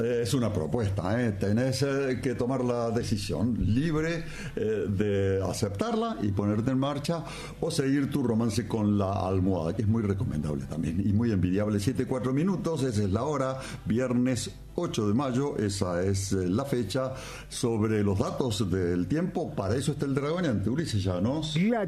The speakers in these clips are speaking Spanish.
Es una propuesta, tenés que tomar la decisión libre de aceptarla y ponerte en marcha o seguir tu romance con la almohada, que es muy recomendable también y muy envidiable. 7:04 minutos, esa es la hora, viernes 8 de mayo, esa es la fecha. Sobre los datos del tiempo, para eso está el dragoneante. Ulises Llanos. La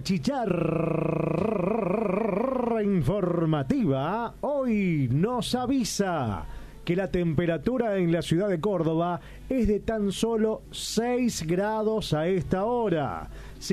chicharra informativa hoy nos avisa que la temperatura en la ciudad de Córdoba es de tan solo 6 grados a esta hora.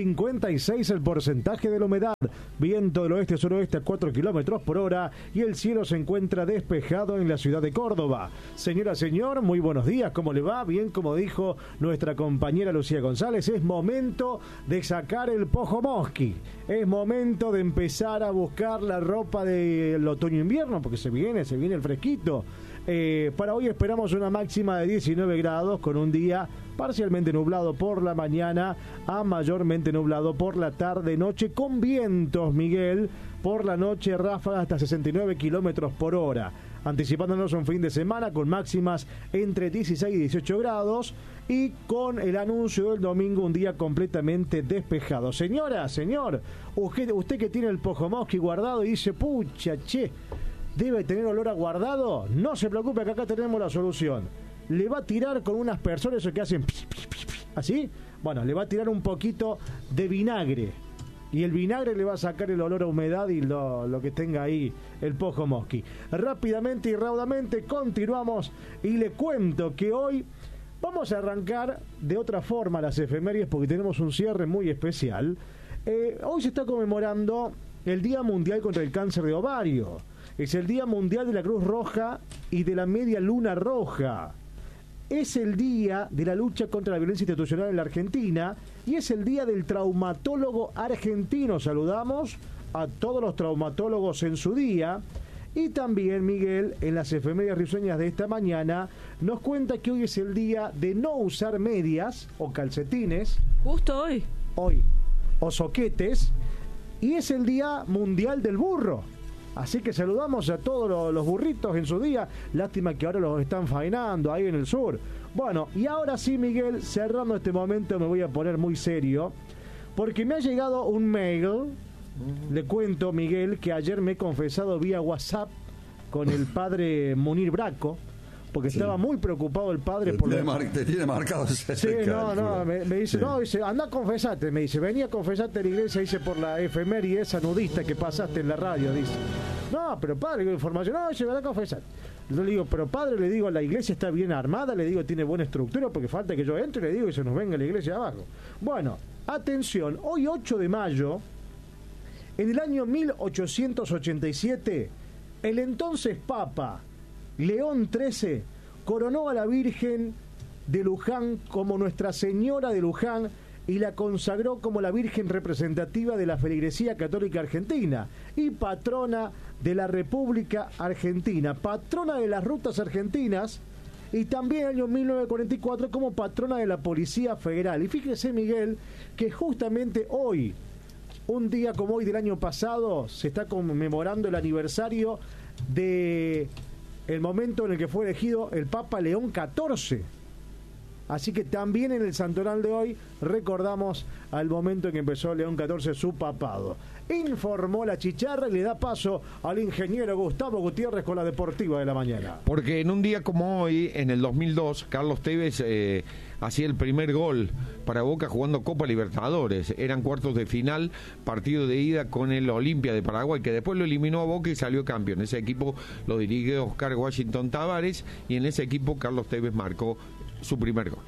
56 el porcentaje de la humedad, viento del oeste-suroeste a 4 kilómetros por hora y el cielo se encuentra despejado en la ciudad de Córdoba. Señora, señor, muy buenos días, ¿cómo le va? Bien, como dijo nuestra compañera Lucía González, es momento de sacar el pojo mosqui, es momento de empezar a buscar la ropa del otoño-invierno, porque se viene el fresquito. Para hoy esperamos una máxima de 19 grados con un día parcialmente nublado por la mañana a mayormente nublado por la tarde-noche con vientos, Miguel, por la noche ráfagas hasta 69 kilómetros por hora. Anticipándonos un fin de semana con máximas entre 16 y 18 grados y con el anuncio del domingo un día completamente despejado. Señora, señor, usted que tiene el pojomosqui guardado y dice, pucha, che, debe tener olor a guardado, no se preocupe que acá tenemos la solución. Le va a tirar con unas personas que hacen así, bueno, le va a tirar un poquito de vinagre y el vinagre le va a sacar el olor a humedad y lo que tenga ahí el pojomosqui. Rápidamente y raudamente continuamos y le cuento que hoy vamos a arrancar de otra forma las efemérides porque tenemos un cierre muy especial. Hoy se está conmemorando el Día Mundial contra el Cáncer de Ovario. Es el Día Mundial de la Cruz Roja y de la Media Luna Roja. Es el día de la lucha contra la violencia institucional en la Argentina y es el día del traumatólogo argentino. Saludamos a todos los traumatólogos en su día. Y también Miguel, en las efemérides risueñas de esta mañana, nos cuenta que hoy es el día de no usar medias o calcetines. Justo hoy. Hoy. O soquetes. Y es el Día Mundial del Burro. Así que saludamos a todos los burritos en su día. Lástima que ahora los están faenando ahí en el sur. Bueno, y ahora sí, Miguel, cerrando este momento me voy a poner muy serio, porque me ha llegado un mail. Le cuento, Miguel, que ayer me he confesado vía WhatsApp con el padre Munir Braco, porque sí, estaba muy preocupado el padre por te tiene marcado ese me dice, sí. No, dice, anda a confesarte, me dice, venía a confesarte a la iglesia, dice, por la efeméride esa nudista que pasaste en la radio, dice. No, pero padre, digo, información, no, dice, anda a confesar. Yo le digo, pero padre, le digo, la iglesia está bien armada, le digo, tiene buena estructura, porque falta que yo entre, le digo, y se nos venga la iglesia abajo. Bueno, atención, hoy 8 de mayo, en el año 1887, el entonces Papa León XIII coronó a la Virgen de Luján como Nuestra Señora de Luján y la consagró como la Virgen representativa de la feligresía católica argentina y patrona de la República Argentina, patrona de las rutas argentinas y también en el año 1944 como patrona de la Policía Federal. Y fíjese, Miguel, que justamente hoy, un día como hoy del año pasado, se está conmemorando el aniversario de el momento en el que fue elegido el Papa León XIV. Así que también en el santoral de hoy recordamos al momento en que empezó León XIV su papado. Informó la chicharra y le da paso al ingeniero Gustavo Gutiérrez con la deportiva de la mañana. Porque en un día como hoy, en el 2002, Carlos Tevez hacía el primer gol para Boca jugando Copa Libertadores. Eran cuartos de final, partido de ida con el Olimpia de Paraguay, que después lo eliminó a Boca y salió campeón. Ese equipo lo dirige Oscar Washington Tavares y en ese equipo Carlos Tevez marcó su primer gol.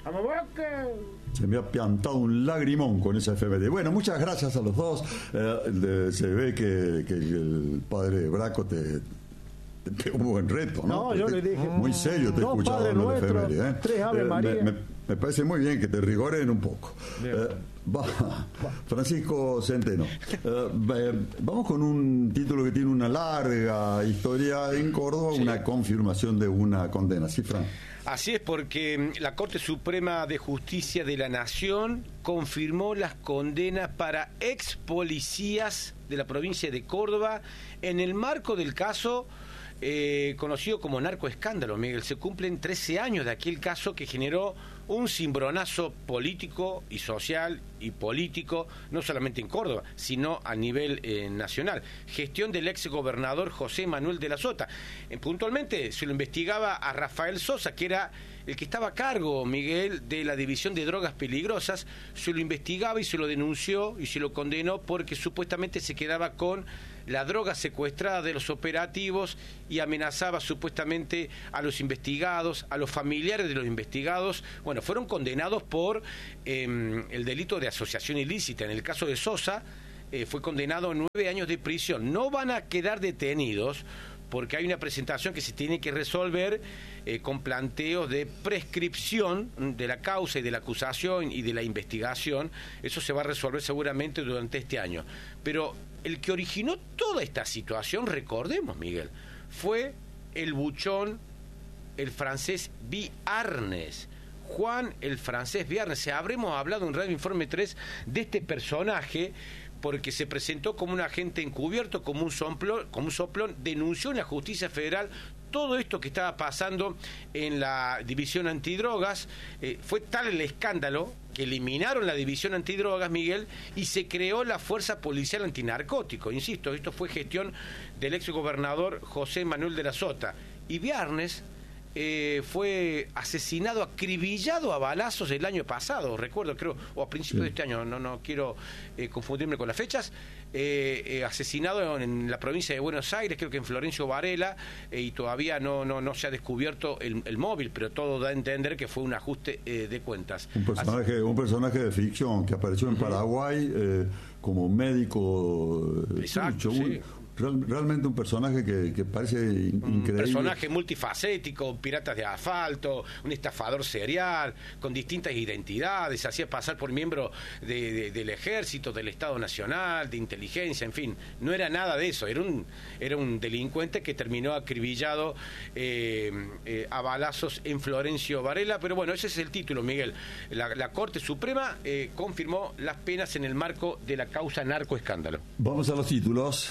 Se me ha piantado un lagrimón con esa efeméride. Bueno, muchas gracias a los dos. Se ve que el padre Braco te pegó un buen reto, ¿no? No, yo le dije. Muy serio te he escuchado en la efeméride. 3 Ave María. Me parece muy bien que te rigoren un poco. Francisco Centeno, vamos con un título que tiene una larga historia en Córdoba, sí. Una confirmación de una condena. ¿Sí, Fran? Así es, porque la Corte Suprema de Justicia de la Nación confirmó las condenas para ex policías de la provincia de Córdoba en el marco del caso conocido como narcoescándalo, Miguel. Se cumplen 13 años de aquel caso que generó un cimbronazo político y social y político, no solamente en Córdoba, sino a nivel nacional. Gestión del ex gobernador José Manuel de la Sota. Puntualmente se lo investigaba a Rafael Sosa, que era el que estaba a cargo, Miguel, de la División de Drogas Peligrosas. Se lo investigaba y se lo denunció y se lo condenó porque supuestamente se quedaba con la droga secuestrada de los operativos y amenazaba supuestamente a los investigados, a los familiares de los investigados. Bueno, fueron condenados por el delito de asociación ilícita. En el caso de Sosa, fue condenado a 9 años de prisión. No van a quedar detenidos porque hay una presentación que se tiene que resolver con planteos de prescripción de la causa y de la acusación y de la investigación. Eso se va a resolver seguramente durante este año. Pero el que originó toda esta situación, recordemos, Miguel, fue el buchón, el francés Viarnes. Juan el francés Viarnes. Habremos hablado en Radio Informe 3 de este personaje porque se presentó como un agente encubierto, como un soplón, denunció en la Justicia Federal todo esto que estaba pasando en la División Antidrogas. Fue tal el escándalo que eliminaron la División Antidrogas, Miguel, y se creó la Fuerza Policial Antinarcótico. Insisto, esto fue gestión del ex gobernador José Manuel de la Sota. Y Viarnes fue asesinado, acribillado a balazos el año pasado, recuerdo, creo, o a principios de este año, no quiero confundirme con las fechas, asesinado en la provincia de Buenos Aires, creo que en Florencio Varela, y todavía no se ha descubierto el móvil, pero todo da a entender que fue un ajuste de cuentas. Un personaje de ficción que apareció en Paraguay como médico. Exacto, sí. Realmente un personaje que parece increíble. Un personaje multifacético, piratas de asfalto, un estafador serial, con distintas identidades, se hacía pasar por miembro del ejército, del Estado Nacional, de inteligencia, en fin, no era nada de eso, era un delincuente que terminó acribillado a balazos en Florencio Varela. Pero bueno, ese es el título, Miguel. La Corte Suprema confirmó las penas en el marco de la causa narcoescándalo. Vamos a los títulos.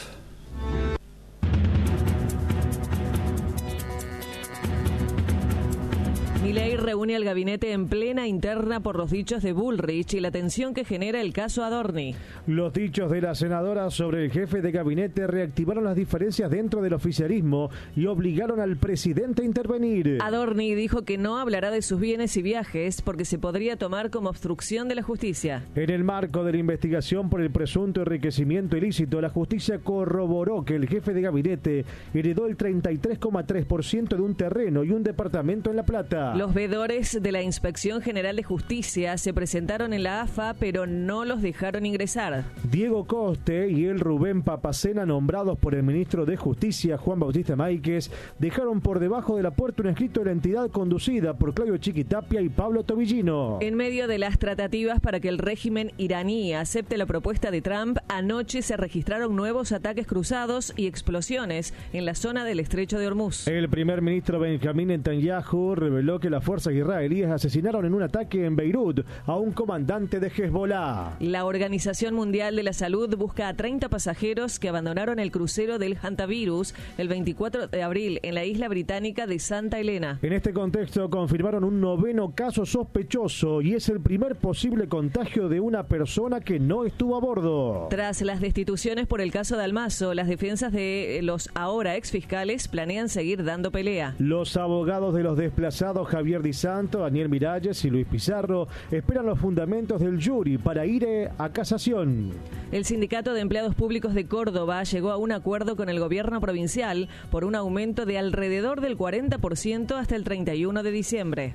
Milei reúne al gabinete en plena interna por los dichos de Bullrich y la tensión que genera el caso Adorni. Los dichos de la senadora sobre el jefe de gabinete reactivaron las diferencias dentro del oficialismo y obligaron al presidente a intervenir. Adorni dijo que no hablará de sus bienes y viajes porque se podría tomar como obstrucción de la justicia. En el marco de la investigación por el presunto enriquecimiento ilícito, la justicia corroboró que el jefe de gabinete heredó el 33,3% de un terreno y un departamento en La Plata. Los veedores de la Inspección General de Justicia se presentaron en la AFA, pero no los dejaron ingresar. Diego Coste y el Rubén Papacena, nombrados por el ministro de Justicia, Juan Bautista Máiquez, dejaron por debajo de la puerta un escrito de la entidad conducida por Claudio Chiquitapia y Pablo Tobillino. En medio de las tratativas para que el régimen iraní acepte la propuesta de Trump, anoche se registraron nuevos ataques cruzados y explosiones en la zona del Estrecho de Hormuz. El primer ministro Benjamín Netanyahu reveló que las fuerzas israelíes asesinaron en un ataque en Beirut a un comandante de Hezbollah. La Organización Mundial de la Salud busca a 30 pasajeros que abandonaron el crucero del Hantavirus el 24 de abril en la isla británica de Santa Elena. En este contexto confirmaron un 9º caso sospechoso y es el primer posible contagio de una persona que no estuvo a bordo. Tras las destituciones por el caso de Almazo, las defensas de los ahora exfiscales planean seguir dando pelea. Los abogados de los desplazados Javier Di Santo, Daniel Miralles y Luis Pizarro esperan los fundamentos del jury para ir a casación. El Sindicato de Empleados Públicos de Córdoba llegó a un acuerdo con el gobierno provincial por un aumento de alrededor del 40% hasta el 31 de diciembre.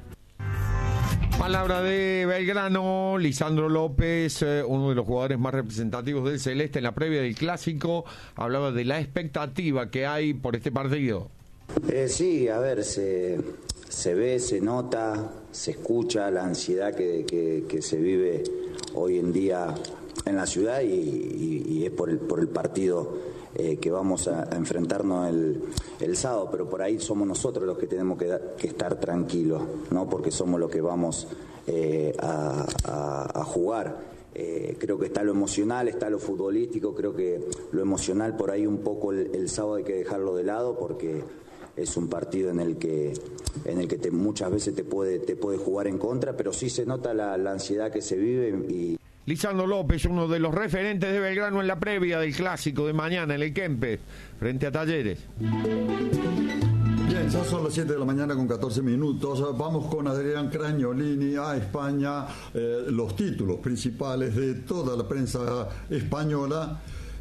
Palabra de Belgrano, Lisandro López, uno de los jugadores más representativos del Celeste en la previa del Clásico, hablaba de la expectativa que hay por este partido. Sí, a ver, se ve, se nota, se escucha la ansiedad que se vive hoy en día en la ciudad y es por el partido que vamos a enfrentarnos el sábado, pero por ahí somos nosotros los que tenemos que estar tranquilos, ¿no? Porque somos los que vamos a jugar. Creo que está lo emocional, está lo futbolístico, creo que lo emocional por ahí un poco el sábado hay que dejarlo de lado porque es un partido en el que muchas veces te puede jugar en contra, pero sí se nota la ansiedad que se vive y Lisandro López, uno de los referentes de Belgrano en la previa del clásico de mañana en el Kempes, frente a Talleres. Bien, ya son las 7 de la mañana con 14 minutos. Vamos con Adrián Cragnolini a España. Los títulos principales de toda la prensa española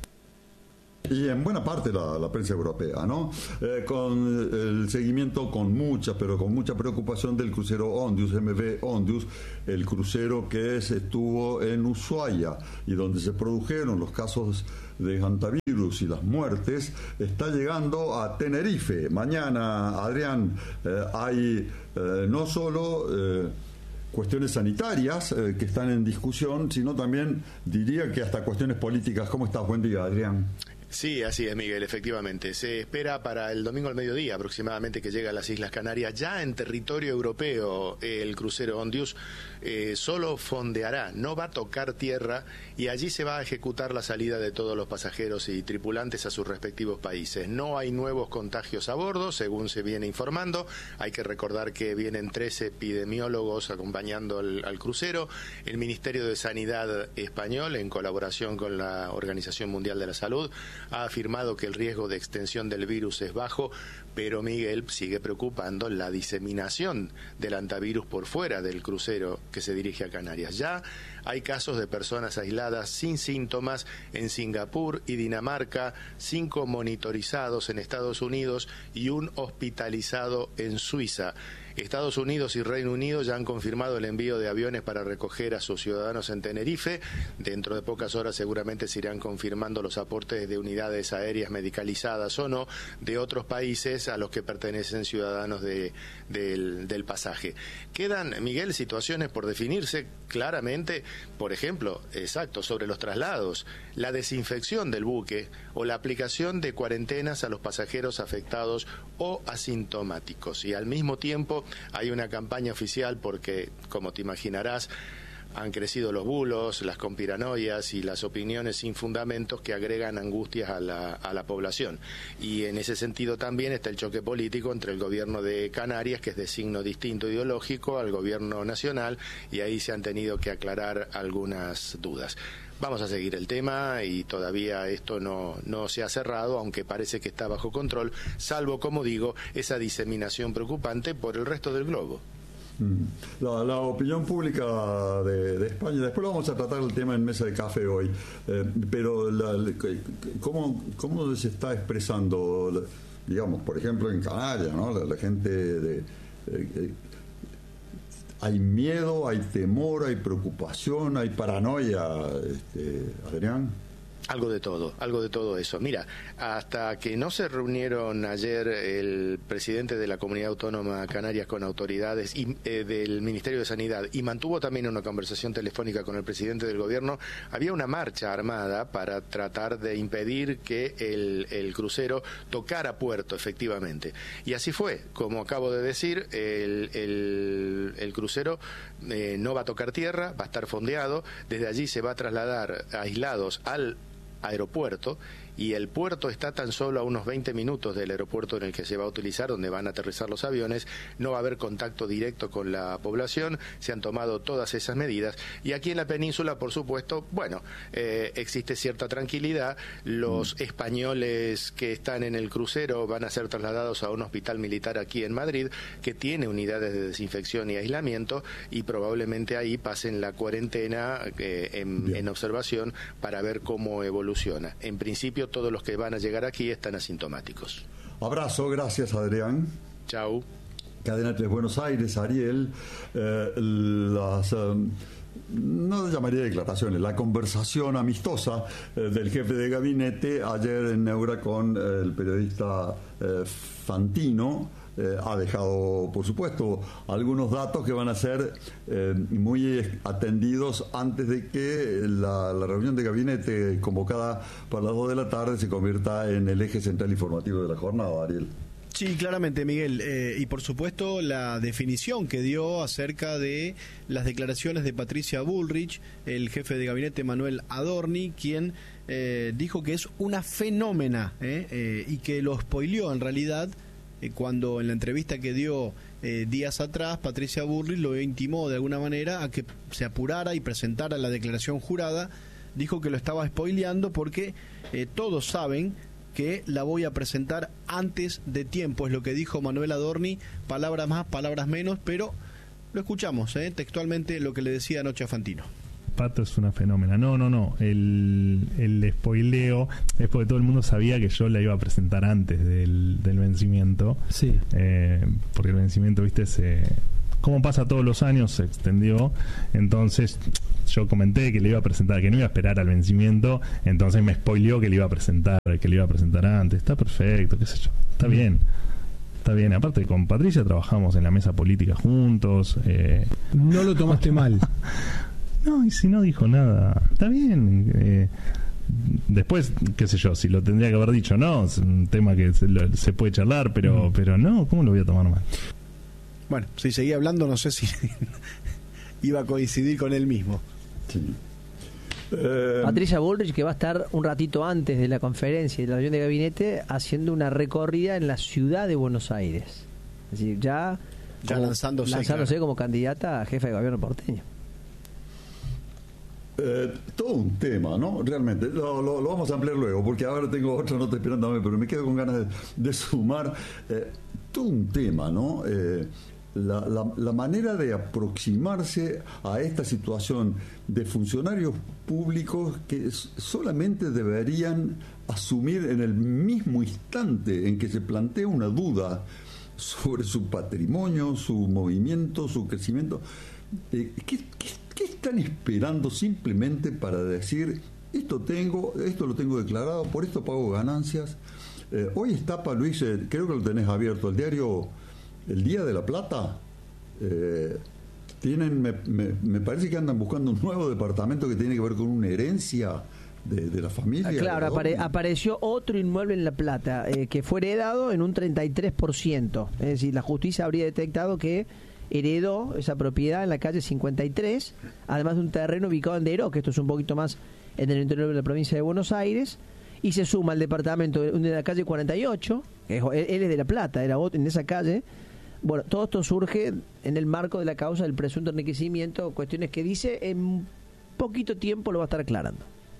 y en buena parte la prensa europea, ¿no? Con el seguimiento con mucha preocupación del crucero Ondius, MV Ondius, el crucero que estuvo en Ushuaia y donde se produjeron los casos de hantavirus y las muertes, está llegando a Tenerife. Mañana, Adrián, hay no solo cuestiones sanitarias que están en discusión, sino también diría que hasta cuestiones políticas. ¿Cómo estás? Buen día, Adrián. Sí, así es, Miguel, efectivamente. Se espera para el domingo al mediodía aproximadamente que llegue a las Islas Canarias. Ya en territorio europeo el crucero Ondius solo fondeará, no va a tocar tierra y allí se va a ejecutar la salida de todos los pasajeros y tripulantes a sus respectivos países. No hay nuevos contagios a bordo, según se viene informando. Hay que recordar que vienen 13 epidemiólogos acompañando al crucero. El Ministerio de Sanidad español, en colaboración con la Organización Mundial de la Salud, ha afirmado que el riesgo de extensión del virus es bajo, pero Miguel sigue preocupando la diseminación del hantavirus por fuera del crucero que se dirige a Canarias. Ya hay casos de personas aisladas sin síntomas en Singapur y Dinamarca, 5 monitorizados en Estados Unidos y 1 hospitalizado en Suiza. Estados Unidos y Reino Unido ya han confirmado el envío de aviones para recoger a sus ciudadanos en Tenerife. Dentro de pocas horas seguramente se irán confirmando los aportes de unidades aéreas medicalizadas o no de otros países a los que pertenecen ciudadanos del pasaje. Quedan, Miguel, situaciones por definirse claramente, por ejemplo, sobre los traslados, la desinfección del buque o la aplicación de cuarentenas a los pasajeros afectados o asintomáticos. Y al mismo tiempo hay una campaña oficial porque, como te imaginarás, han crecido los bulos, las conspiranoias y las opiniones sin fundamentos que agregan angustias a la población. Y en ese sentido también está el choque político entre el gobierno de Canarias, que es de signo distinto ideológico, al gobierno nacional, y ahí se han tenido que aclarar algunas dudas. Vamos a seguir el tema y todavía esto no se ha cerrado, aunque parece que está bajo control, salvo, como digo, esa diseminación preocupante por el resto del globo. La opinión pública de España, después vamos a tratar el tema en Mesa de Café hoy, pero ¿cómo se está expresando, digamos, por ejemplo en Canarias, ¿no? La gente hay miedo, hay temor, hay preocupación, hay paranoia, Adrián. Algo de todo eso. Mira, hasta que no se reunieron ayer el presidente de la Comunidad Autónoma Canarias con autoridades del Ministerio de Sanidad y mantuvo también una conversación telefónica con el presidente del gobierno, había una marcha armada para tratar de impedir que el crucero tocara puerto, efectivamente. Y así fue. Como acabo de decir, el crucero no va a tocar tierra, va a estar fondeado. Desde allí se va a trasladar aislados al aeropuerto, y el puerto está tan solo a unos 20 minutos del aeropuerto en el que se va a utilizar, donde van a aterrizar los aviones. No va a haber contacto directo con la población, se han tomado todas esas medidas, y aquí en la península, por supuesto, existe cierta tranquilidad. Los españoles que están en el crucero van a ser trasladados a un hospital militar aquí en Madrid, que tiene unidades de desinfección y aislamiento, y probablemente ahí pasen la cuarentena en observación para ver cómo evoluciona. En principio, todos los que van a llegar aquí están asintomáticos. Abrazo, gracias, Adrián. Chau. Cadena 3 Buenos Aires, Ariel, no llamaría declaraciones, la conversación amistosa del jefe de gabinete ayer en Neura con el periodista Fantino. Ha dejado, por supuesto, algunos datos que van a ser muy atendidos antes de que la reunión de gabinete convocada para las 2 de la tarde se convierta en el eje central informativo de la jornada, Ariel. Sí, claramente, Miguel. Y por supuesto la definición que dio acerca de las declaraciones de Patricia Bullrich, el jefe de gabinete Manuel Adorni, quien dijo que es una fenómena y que lo spoileó en realidad cuando en la entrevista que dio días atrás, Patricia Bullrich lo intimó de alguna manera a que se apurara y presentara la declaración jurada. Dijo que lo estaba spoileando porque todos saben que la voy a presentar antes de tiempo, es lo que dijo Manuel Adorni, palabras más, palabras menos, pero lo escuchamos, textualmente lo que le decía anoche a Fantino. Pato es una fenómena. No. El spoileo es porque todo el mundo sabía que yo la iba a presentar antes del vencimiento. Sí. Porque el vencimiento, viste, como pasa todos los años, se extendió. Entonces yo comenté que le iba a presentar, que no iba a esperar al vencimiento. Entonces me spoileó que le iba a presentar antes. Está perfecto, qué sé yo. Está bien. Está bien, aparte con Patricia trabajamos en la mesa política juntos. No lo tomaste mal. No, y si no dijo nada, está bien. Después, qué sé yo, si lo tendría que haber dicho, no, es un tema que se puede charlar, pero no, ¿cómo lo voy a tomar mal? Bueno, si seguía hablando, no sé si iba a coincidir con él mismo. Sí. Patricia Bullrich, que va a estar un ratito antes de la conferencia y de la reunión de gabinete haciendo una recorrida en la ciudad de Buenos Aires. Es decir, ya lanzándose como candidata a jefe de gobierno porteño. Todo un tema, ¿no? Realmente, lo vamos a ampliar luego, porque ahora tengo otra nota esperándome, pero me quedo con ganas de sumar. Todo un tema, ¿no? La manera de aproximarse a esta situación de funcionarios públicos que solamente deberían asumir en el mismo instante en que se plantea una duda sobre su patrimonio, su movimiento, su crecimiento. ¿Qué están esperando simplemente para decir esto lo tengo declarado, por esto pago ganancias? Hoy está, Luis, creo que lo tenés abierto, el diario El Día de la Plata. Me parece que andan buscando un nuevo departamento que tiene que ver con una herencia de la familia. Claro, apareció otro inmueble en La Plata que fue heredado en un 33%. Es decir, la justicia habría detectado que heredó esa propiedad en la calle 53, además de un terreno ubicado en Deró, que esto es un poquito más en el interior de la provincia de Buenos Aires, y se suma al departamento de la calle 48, que él es de La Plata, era otro en esa calle. Bueno, todo esto surge en el marco de la causa del presunto enriquecimiento, cuestiones que dice en poquito tiempo lo va a estar aclarando.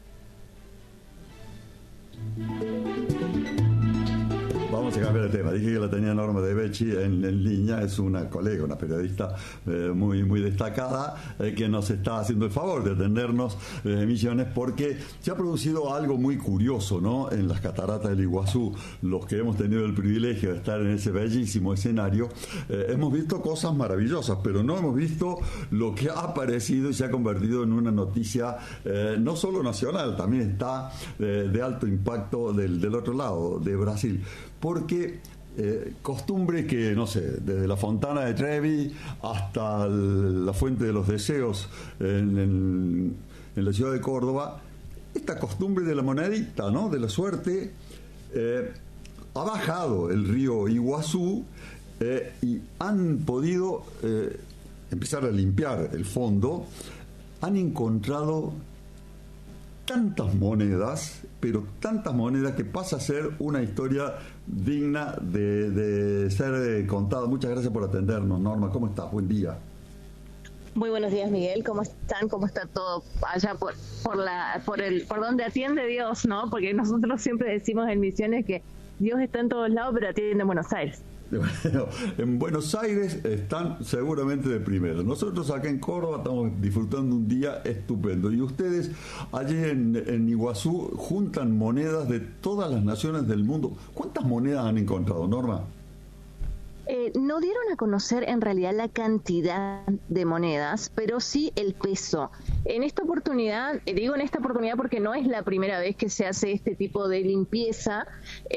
Vamos a cambiar de tema. Dije que la tenía Norma de Becci en línea. Es una colega, una periodista muy, muy destacada que nos está haciendo el favor de atendernos, Misiones, porque se ha producido algo muy curioso, ¿no? En las cataratas del Iguazú, los que hemos tenido el privilegio de estar en ese bellísimo escenario, hemos visto cosas maravillosas, pero no hemos visto lo que ha aparecido y se ha convertido en una noticia no solo nacional, también está de alto impacto del otro lado, de Brasil. Porque costumbre que, no sé, desde la Fontana de Trevi hasta la Fuente de los Deseos en la ciudad de Córdoba, esta costumbre de la monedita, ¿no?, de la suerte, ha bajado el río Iguazú y han podido empezar a limpiar el fondo. Han encontrado tantas monedas, pero tantas monedas que pasa a ser una historia digna de ser contada. Muchas gracias por atendernos, Norma. ¿Cómo estás? Buen día. Muy buenos días, Miguel. ¿Cómo están? ¿Cómo está todo allá por donde atiende Dios, ¿no? Porque nosotros siempre decimos en Misiones que Dios está en todos lados, pero atiende en Buenos Aires. Bueno, en Buenos Aires están seguramente de primero. Nosotros acá en Córdoba estamos disfrutando un día estupendo. Y ustedes allí en Iguazú juntan monedas de todas las naciones del mundo. ¿Cuántas monedas han encontrado, Norma? No dieron a conocer en realidad la cantidad de monedas, pero sí el peso. En esta oportunidad, porque no es la primera vez que se hace este tipo de limpieza,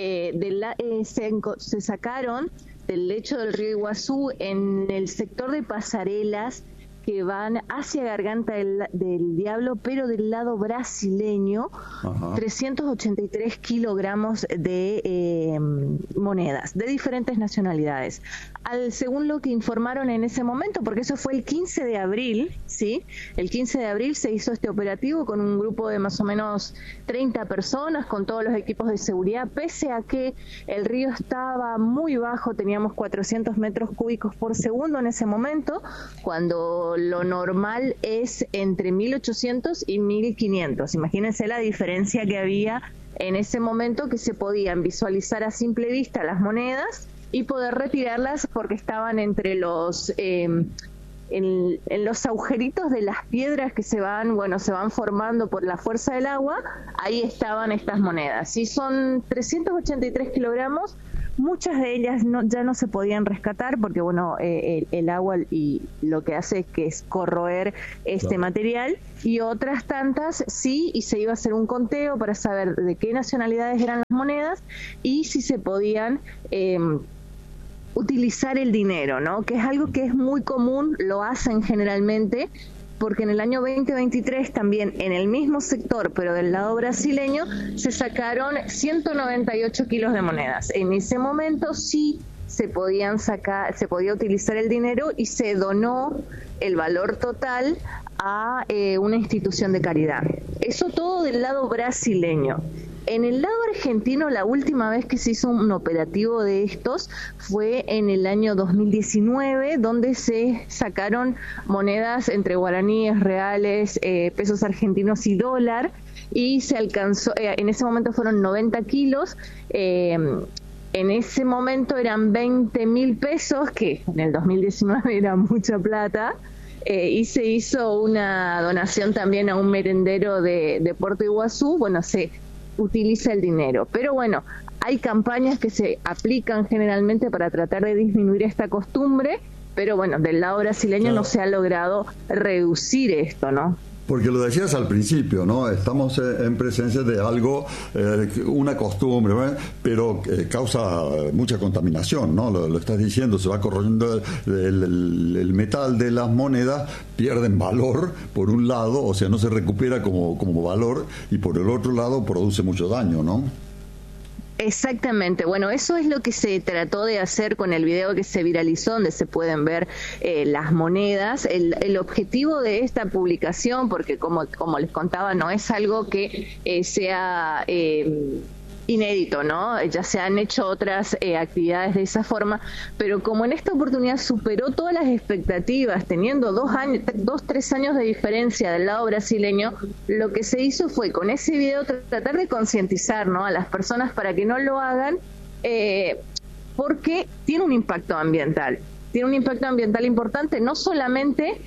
se sacaron del lecho del río Iguazú en el sector de Pasarelas que van hacia Garganta del Diablo, pero del lado brasileño. Ajá. 383 kilogramos de monedas de diferentes nacionalidades. Según lo que informaron en ese momento, porque eso fue el 15 de abril, ¿sí? El 15 de abril se hizo este operativo con un grupo de más o menos 30 personas, con todos los equipos de seguridad, pese a que el río estaba muy bajo, teníamos 400 metros cúbicos por segundo en ese momento, cuando lo normal es entre 1800 y 1500. Imagínense la diferencia que había en ese momento, que se podían visualizar a simple vista las monedas y poder retirarlas porque estaban entre los en los agujeritos de las piedras que se van formando por la fuerza del agua. Ahí estaban estas monedas. Sí, son 383 kilogramos. Muchas de ellas ya no se podían rescatar porque el agua y lo que hace es corroer este material, y otras tantas sí, y se iba a hacer un conteo para saber de qué nacionalidades eran las monedas y si se podían utilizar el dinero, ¿no? Que es algo que es muy común, lo hacen generalmente, porque en el año 2023 también en el mismo sector, pero del lado brasileño, se sacaron 198 kilos de monedas. En ese momento sí se podía utilizar el dinero y se donó el valor total a una institución de caridad. Eso todo del lado brasileño. En el lado argentino, la última vez que se hizo un operativo de estos fue en el año 2019, donde se sacaron monedas entre guaraníes, reales, pesos argentinos y dólar, y se alcanzó, en ese momento fueron 90 kilos, en ese momento eran 20.000 pesos, que en el 2019 era mucha plata. Y se hizo una donación también a un merendero de Puerto Iguazú. Se utiliza el dinero, pero hay campañas que se aplican generalmente para tratar de disminuir esta costumbre, pero del lado brasileño no se ha logrado reducir esto, ¿no? Porque lo decías al principio, ¿no? Estamos en presencia de algo, una costumbre, ¿no? Pero causa mucha contaminación, ¿no? Lo estás diciendo, se va corroyendo el metal de las monedas, pierden valor por un lado, o sea, no se recupera como valor, y por el otro lado produce mucho daño, ¿no? Exactamente. Eso es lo que se trató de hacer con el video que se viralizó, donde se pueden ver las monedas. El objetivo de esta publicación, porque como les contaba, no es algo que sea inédito, ¿no? Ya se han hecho otras actividades de esa forma, pero como en esta oportunidad superó todas las expectativas, teniendo 3 años de diferencia del lado brasileño, lo que se hizo fue con ese video tratar de concientizar, ¿no?, a las personas para que no lo hagan, porque tiene un impacto ambiental. Tiene un impacto ambiental importante, no solamente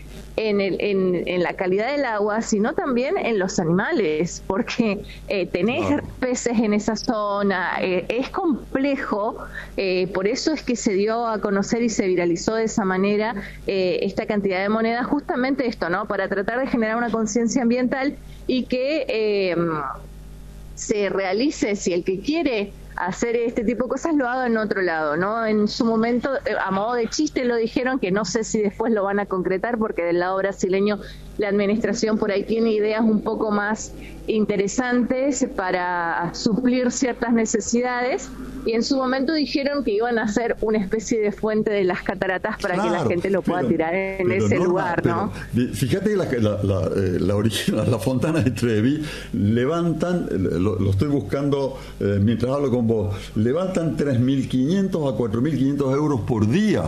en la calidad del agua, sino también en los animales, porque tenés peces en esa zona, es complejo, por eso es que se dio a conocer y se viralizó de esa manera esta cantidad de monedas, justamente esto, ¿no?, para tratar de generar una conciencia ambiental y que se realice, si el que quiere hacer este tipo de cosas lo haga en otro lado, ¿no? En su momento, a modo de chiste lo dijeron, que no sé si después lo van a concretar, porque del lado brasileño la administración por ahí tiene ideas un poco más interesantes para suplir ciertas necesidades, y en su momento dijeron que iban a hacer una especie de fuente de las cataratas para que la gente lo pueda tirar en ese lugar, ¿no? Fíjate la original, la Fontana de Trevi, levantan, lo estoy buscando mientras hablo con vos, levantan 3.500 a 4.500 euros por día.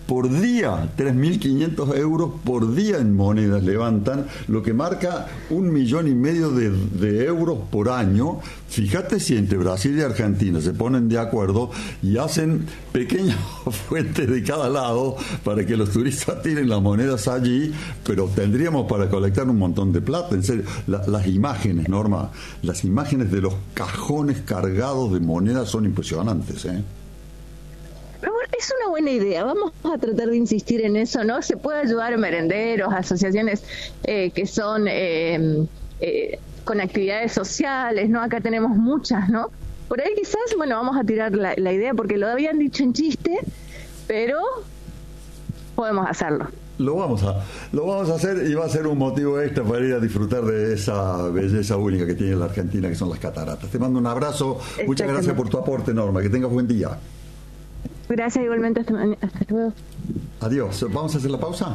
3.500 euros por día en monedas levantan, lo que marca 1,5 millones de euros por año. Fíjate si entre Brasil y Argentina se ponen de acuerdo y hacen pequeñas fuentes de cada lado para que los turistas tiren las monedas allí, pero tendríamos para colectar un montón de plata. En serio, las imágenes, Norma, las imágenes de los cajones cargados de monedas son impresionantes, ¿eh? Es una buena idea, vamos a tratar de insistir en eso, ¿no? Se puede ayudar a merenderos, asociaciones que son con actividades sociales, ¿no? Acá tenemos muchas, ¿no? Por ahí quizás, vamos a tirar la idea porque lo habían dicho en chiste, pero podemos hacerlo. Lo vamos a hacer y va a ser un motivo extra para ir a disfrutar de esa belleza única que tiene la Argentina, que son las cataratas. Te mando un abrazo, muchas gracias por tu aporte, Norma, que tengas buen día. Gracias igualmente, hasta luego. Adiós, ¿vamos a hacer la pausa?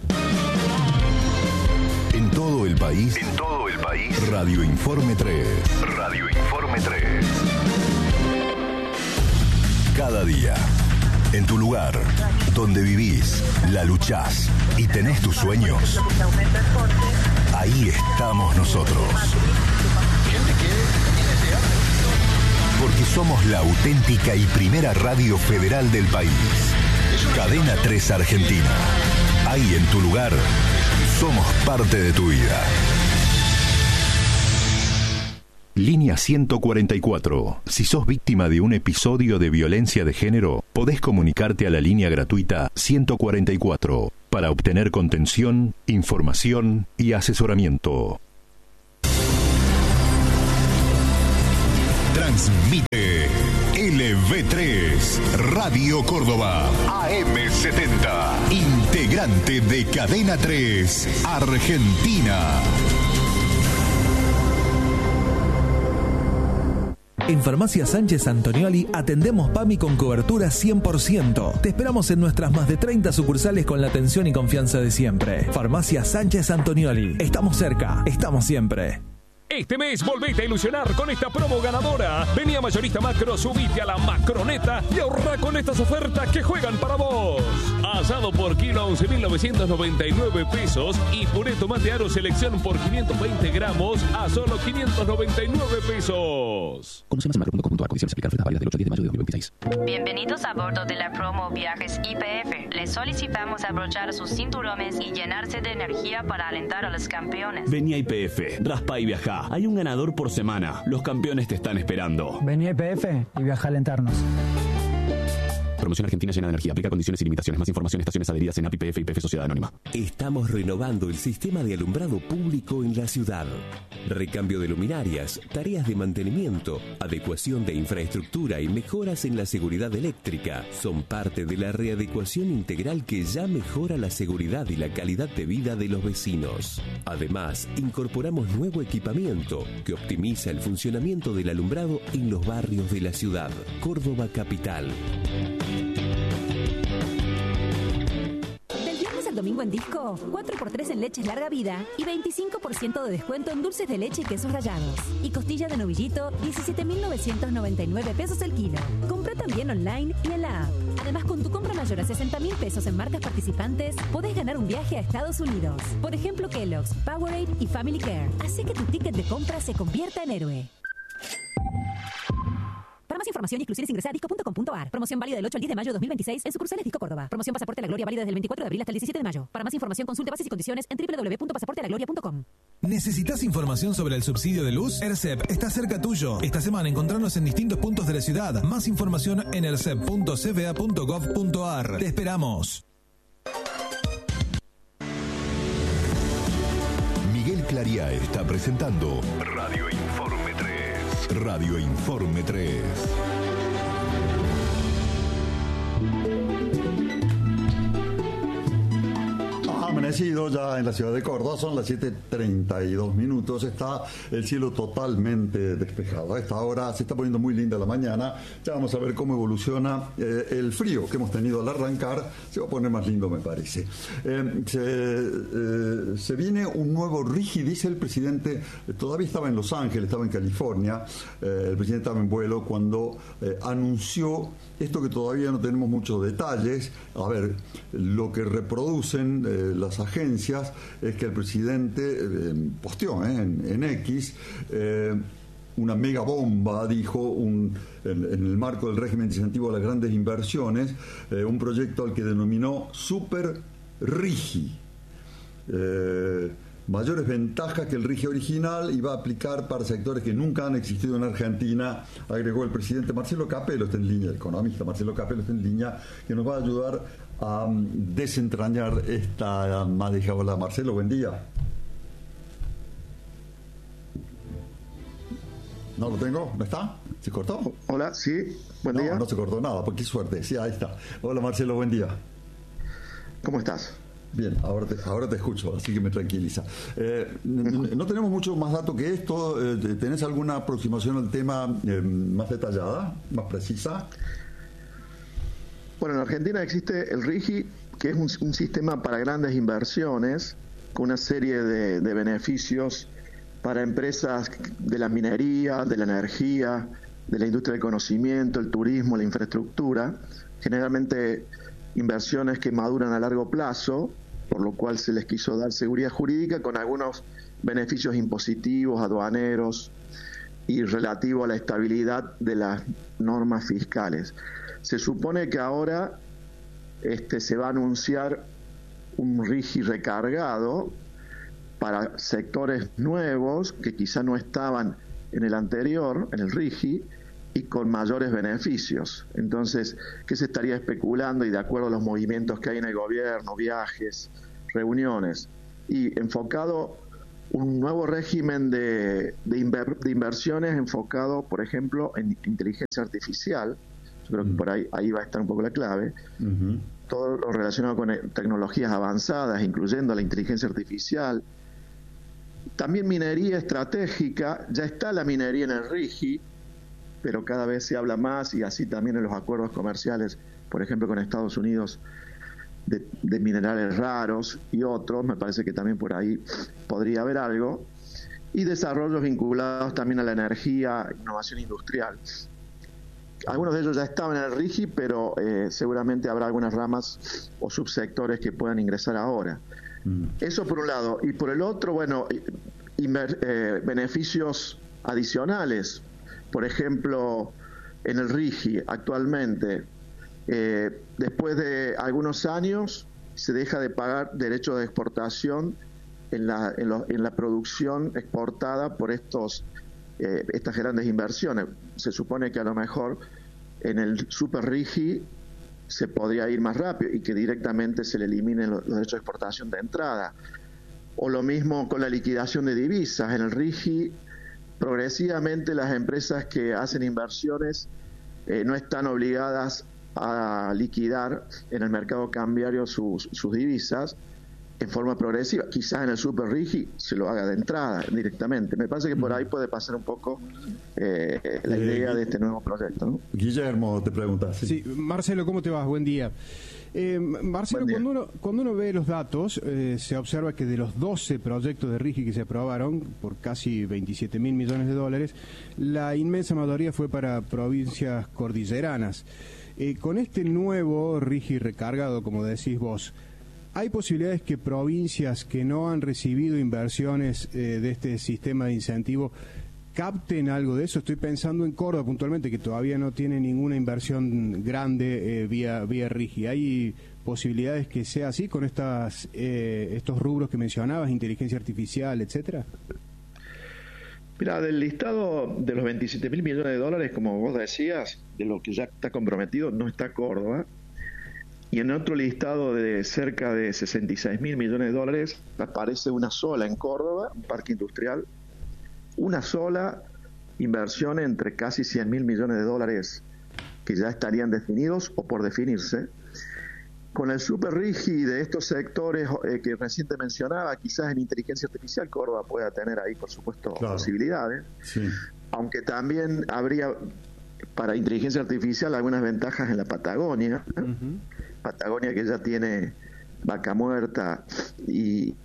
En todo el país, Radio Informe 3. Cada día, en tu lugar, donde vivís, la luchás y tenés tus sueños, ahí estamos nosotros. Porque somos la auténtica y primera radio federal del país. Cadena 3 Argentina. Ahí en tu lugar, somos parte de tu vida. Línea 144. Si sos víctima de un episodio de violencia de género, podés comunicarte a la línea gratuita 144 para obtener contención, información y asesoramiento. Transmite LV3 Radio Córdoba AM70, integrante de Cadena 3 Argentina. En Farmacia Sánchez Antonioli atendemos PAMI con cobertura 100%. Te esperamos en nuestras más de 30 sucursales con la atención y confianza de siempre. Farmacia Sánchez Antonioli. Estamos cerca, estamos siempre. Este mes volvete a ilusionar con esta promo ganadora. Vení a Mayorista Macro, subite a la Macroneta y ahorra con estas ofertas que juegan para vos. Asado por kilo a 11.999 pesos y puré tomate aro selección por 520 gramos a solo 599 pesos. Conoce más en macro.com.ar. Condiciones aplicar. Ofertas válidas del 8 al 10 de mayo de 2026. Bienvenidos a bordo de la promo Viajes YPF. Les solicitamos abrochar sus cinturones y llenarse de energía para alentar a los campeones. Vení a YPF, raspa y viajá. Hay un ganador por semana. Los campeones te están esperando. Vení a YPF y viaja a alentarnos. Promoción Argentina llena de energía. Aplica condiciones y limitaciones. Más información en estaciones adheridas en API, YPF y YPF Sociedad Anónima. Estamos renovando el sistema de alumbrado público en la ciudad. Recambio de luminarias, tareas de mantenimiento, adecuación de infraestructura y mejoras en la seguridad eléctrica son parte de la readecuación integral que ya mejora la seguridad y la calidad de vida de los vecinos. Además, incorporamos nuevo equipamiento que optimiza el funcionamiento del alumbrado en los barrios de la ciudad. Córdoba Capital. Domingo en Disco, 4x3 en leches larga vida y 25% de descuento en dulces de leche y quesos rallados. Y costilla de novillito, 17.999 pesos el kilo. Compra también online y en la app. Además, con tu compra mayor a 60.000 pesos en marcas participantes, podés ganar un viaje a Estados Unidos. Por ejemplo, Kellogg's, Powerade y Family Care. Así que tu ticket de compra se convierta en héroe. Para más información y exclusiones ingresa a disco.com.ar. Promoción válida del 8 al 10 de mayo de 2026 en sucursales Disco Córdoba. Promoción Pasaporte a la Gloria válida desde el 24 de abril hasta el 17 de mayo. Para más información consulte bases y condiciones en www.pasaportealagloria.com. ¿Necesitas información sobre el subsidio de luz? ERCEP está cerca tuyo. Esta semana encontrarnos en distintos puntos de la ciudad. Más información en ercep.cba.gov.ar. Te esperamos. Miguel Clariá está presentando Radio Informe 3. Radio Informe 3. Amanecido ya en la ciudad de Córdoba, son las 7:32 minutos, está el cielo totalmente despejado. A esta hora se está poniendo muy linda la mañana, ya vamos a ver cómo evoluciona el frío que hemos tenido al arrancar, se va a poner más lindo me parece. Se viene un nuevo RIGI, dice el presidente, todavía estaba en Los Ángeles, estaba en California, el presidente estaba en vuelo cuando anunció esto que todavía no tenemos muchos detalles. A ver, lo que reproducen las agencias es que el presidente posteó en X una mega bomba, dijo, en el marco del régimen de incentivo a las grandes inversiones, un proyecto al que denominó Super RIGI. Mayores ventajas que el RIGI original y va a aplicar para sectores que nunca han existido en Argentina, agregó el presidente. Marcelo Capello está en línea, el economista Marcelo Capello está en línea, que nos va a ayudar a desentrañar esta madeja. Hola Marcelo, buen día. ¿No lo tengo? ¿No está? ¿Se cortó? Hola, sí, buen día. No se cortó nada, pues qué suerte, sí, ahí está. Hola Marcelo, buen día. ¿Cómo estás? Bien, ahora te escucho, así que me tranquiliza. No tenemos mucho más datos que esto. ¿Tenés alguna aproximación al tema más detallada, más precisa? Bueno, en Argentina existe el RIGI, que es un sistema para grandes inversiones, con una serie de beneficios para empresas de la minería, de la energía, de la industria del conocimiento, el turismo, la infraestructura, generalmente inversiones que maduran a largo plazo, por lo cual se les quiso dar seguridad jurídica con algunos beneficios impositivos, aduaneros y relativo a la estabilidad de las normas fiscales. Se supone que ahora se va a anunciar un RIGI recargado para sectores nuevos que quizá no estaban en el anterior, en el RIGI, y con mayores beneficios. Entonces, ¿qué se estaría especulando? Y de acuerdo a los movimientos que hay en el gobierno, viajes, reuniones, y enfocado un nuevo régimen de inversiones enfocado, por ejemplo, en inteligencia artificial. Yo creo que por ahí va a estar un poco la clave. Todo lo relacionado con tecnologías avanzadas, incluyendo la inteligencia artificial. También minería estratégica. Ya está la minería en el RIGI, pero cada vez se habla más, y así también en los acuerdos comerciales, por ejemplo con Estados Unidos, de minerales raros y otros. Me parece que también por ahí podría haber algo. Y desarrollos vinculados también a la energía, innovación industrial. Algunos de ellos ya estaban en el RIGI, pero seguramente habrá algunas ramas o subsectores que puedan ingresar ahora. Eso por un lado. Y por el otro, bueno, beneficios adicionales. Por ejemplo, en el RIGI actualmente, después de algunos años, se deja de pagar derechos de exportación en la producción exportada por estas grandes inversiones. Se supone que a lo mejor en el Super RIGI se podría ir más rápido y que directamente se le eliminen los derechos de exportación de entrada. O lo mismo con la liquidación de divisas. En el RIGI, progresivamente las empresas que hacen inversiones no están obligadas a liquidar en el mercado cambiario sus divisas en forma progresiva. Quizás en el Super RIGI se lo haga de entrada directamente. Me parece que por ahí puede pasar un poco la idea de este nuevo proyecto, ¿no? Guillermo, te preguntas. Sí, Marcelo, ¿cómo te vas? Buen día. Marcelo, cuando uno ve los datos, se observa que de los 12 proyectos de RIGI que se aprobaron por casi 27.000 millones de dólares, la inmensa mayoría fue para provincias cordilleranas. Con este nuevo RIGI recargado, como decís vos, ¿hay posibilidades que provincias que no han recibido inversiones de este sistema de incentivo capten algo de eso? Estoy pensando en Córdoba puntualmente, que todavía no tiene ninguna inversión grande vía RIGI. ¿Hay posibilidades que sea así con estos rubros que mencionabas, inteligencia artificial, etcétera? Mira, del listado de los 27.000 millones de dólares, como vos decías, de lo que ya está comprometido, no está Córdoba. Y en otro listado de cerca de 66.000 millones de dólares aparece una sola en Córdoba, un parque industrial, una sola inversión entre casi 100.000 millones de dólares que ya estarían definidos o por definirse. Con el Super RIGI de estos sectores que recién te mencionaba, quizás en inteligencia artificial Córdoba pueda tener ahí, por supuesto, posibilidades. Sí. Aunque también habría para inteligencia artificial algunas ventajas en la Patagonia, Patagonia que ya tiene Vaca Muerta y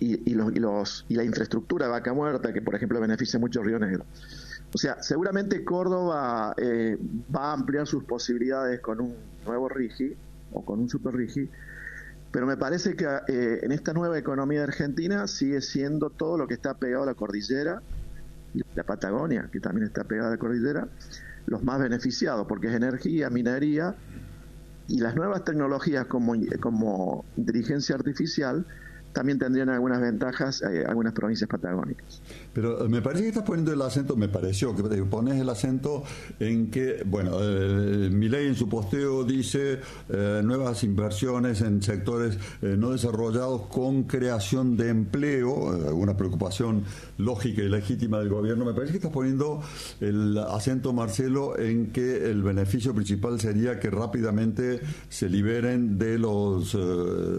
la infraestructura de Vaca Muerta, que por ejemplo beneficia mucho Río Negro. O sea, seguramente Córdoba va a ampliar sus posibilidades con un nuevo RIGI o con un Super RIGI, pero me parece que en esta nueva economía de Argentina sigue siendo todo lo que está pegado a la cordillera y la Patagonia, que también está pegada a la cordillera, los más beneficiados, porque es energía, minería, y las nuevas tecnologías como inteligencia artificial también tendrían algunas ventajas algunas provincias patagónicas. Pero me parece que estás poniendo el acento, me pareció que pones el acento en que, bueno, Milei en su posteo dice nuevas inversiones en sectores no desarrollados con creación de empleo, alguna preocupación lógica y legítima del gobierno. Me parece que estás poniendo el acento, Marcelo, en que el beneficio principal sería que rápidamente se liberen de los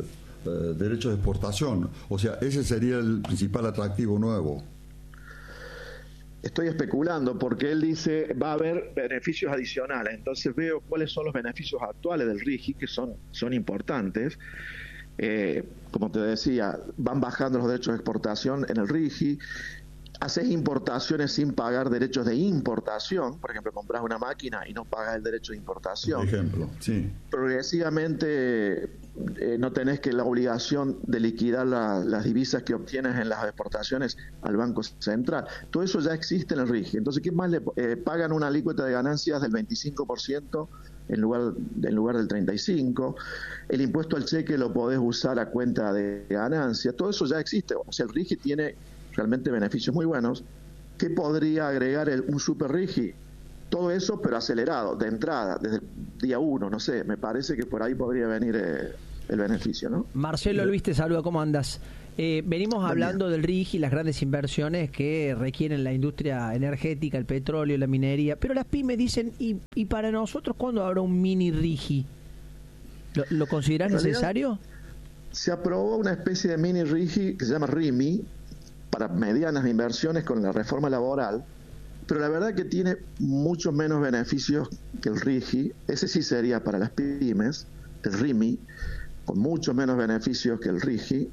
derechos de exportación. O sea, ese sería el principal atractivo nuevo. Estoy especulando porque él dice va a haber beneficios adicionales, entonces veo cuáles son los beneficios actuales del RIGI, que son importantes. Como te decía, van bajando los derechos de exportación en el RIGI, haces importaciones sin pagar derechos de importación, por ejemplo, compras una máquina y no pagas el derecho de importación. Por ejemplo, sí. Progresivamente no tenés que la obligación de liquidar las divisas que obtienes en las exportaciones al Banco Central. Todo eso ya existe en el RIGI. Entonces, ¿qué más le pagan una alícuota de ganancias del 25% en lugar del 35%? El impuesto al cheque lo podés usar a cuenta de ganancia. Todo eso ya existe. O sea, el RIGI tiene realmente beneficios muy buenos. ¿Qué podría agregar un super RIGI? Todo eso, pero acelerado, de entrada, desde el día 1, no sé, me parece que por ahí podría venir el beneficio, ¿no? Marcelo Luis te saluda, ¿cómo andas? Venimos hablando del RIGI, las grandes inversiones que requieren la industria energética, el petróleo, la minería, pero las pymes dicen, ¿y para nosotros cuándo habrá un mini RIGI? ¿Lo considerás necesario? Se aprobó una especie de mini RIGI que se llama RIMI, para medianas inversiones con la reforma laboral, pero la verdad que tiene muchos menos beneficios que el RIGI. Ese sí sería para las pymes, el RIMI, con muchos menos beneficios que el RIGI.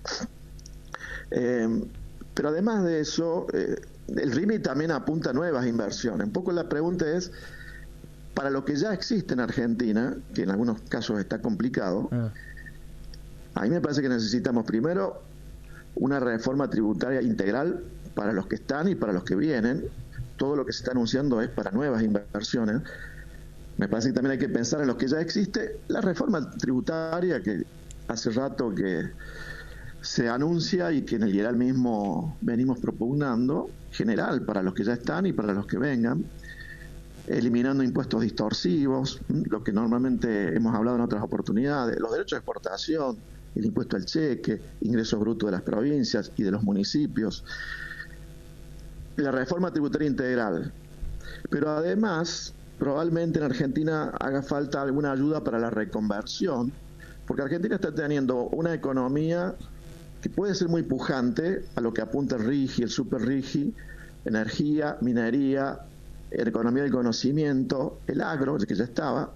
Pero además de eso, el RIMI también apunta a nuevas inversiones. Un poco la pregunta es, para lo que ya existe en Argentina, que en algunos casos está complicado, a mí me parece que necesitamos primero una reforma tributaria integral para los que están y para los que vienen. Todo lo que se está anunciando es para nuevas inversiones. Me parece que también hay que pensar en los que ya existe. La reforma tributaria que hace rato que se anuncia y que en el IERAL mismo venimos propugnando, general para los que ya están y para los que vengan, eliminando impuestos distorsivos, lo que normalmente hemos hablado en otras oportunidades, los derechos de exportación, el impuesto al cheque, ingresos brutos de las provincias y de los municipios, la reforma tributaria integral. Pero además, probablemente en Argentina haga falta alguna ayuda para la reconversión, porque Argentina está teniendo una economía que puede ser muy pujante a lo que apunta el RIGI, el super RIGI, energía, minería, economía del conocimiento, el agro, que ya estaba,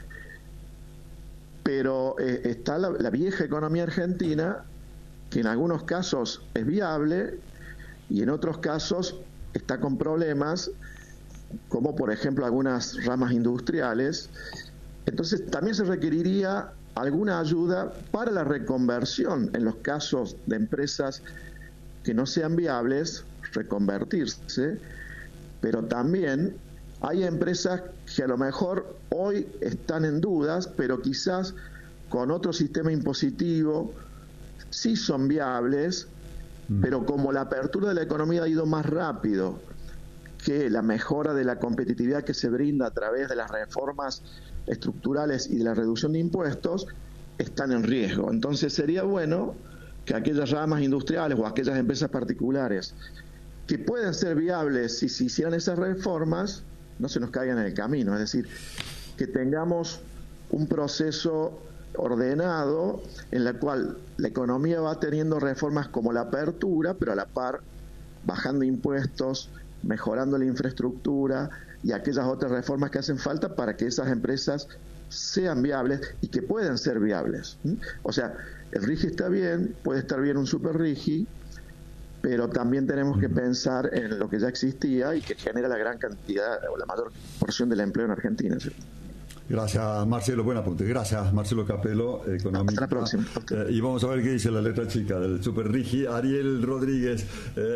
pero está la vieja economía argentina, que en algunos casos es viable y en otros casos está con problemas, como por ejemplo algunas ramas industriales. Entonces también se requeriría alguna ayuda para la reconversión en los casos de empresas que no sean viables, reconvertirse, pero también hay empresas que a lo mejor hoy están en dudas, pero quizás con otro sistema impositivo sí son viables, pero como la apertura de la economía ha ido más rápido que la mejora de la competitividad que se brinda a través de las reformas estructurales y de la reducción de impuestos, están en riesgo. Entonces sería bueno que aquellas ramas industriales o aquellas empresas particulares que pueden ser viables si se hicieran esas reformas, no se nos caigan en el camino. Es decir, que tengamos un proceso ordenado en la cual la economía va teniendo reformas como la apertura, pero a la par bajando impuestos, mejorando la infraestructura y aquellas otras reformas que hacen falta para que esas empresas sean viables y que puedan ser viables. O sea, el RIGI está bien, puede estar bien un super RIGI, pero también tenemos que pensar en lo que ya existía y que genera la gran cantidad o la mayor porción del empleo en Argentina, ¿sí? Gracias, Marcelo. Buen apunte. Gracias, Marcelo Capello, economista. Hasta la próxima. Y vamos a ver qué dice la letra chica del Super RIGI. Ariel Rodríguez,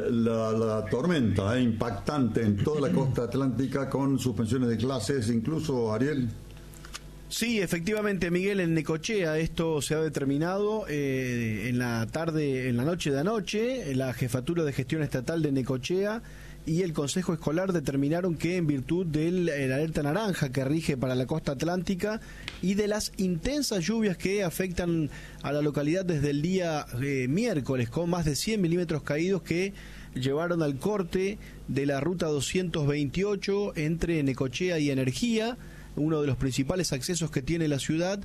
la tormenta impactante en toda la costa atlántica con suspensiones de clases, incluso, Ariel. Sí, efectivamente, Miguel, en Necochea esto se ha determinado en la noche de anoche, la Jefatura de Gestión Estatal de Necochea y el Consejo Escolar determinaron que en virtud de la alerta naranja que rige para la costa atlántica y de las intensas lluvias que afectan a la localidad desde el día miércoles, con más de 100 milímetros caídos que llevaron al corte de la ruta 228 entre Necochea y Energía, uno de los principales accesos que tiene la ciudad,